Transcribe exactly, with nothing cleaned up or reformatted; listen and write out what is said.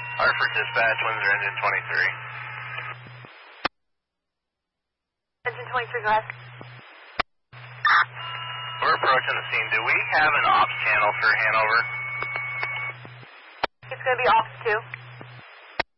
Hartford dispatch, Windsor engine twenty-three. Engine twenty-three, go ahead. We're approaching the scene. Do we have an ops channel for Hanover? It's going to be ops two.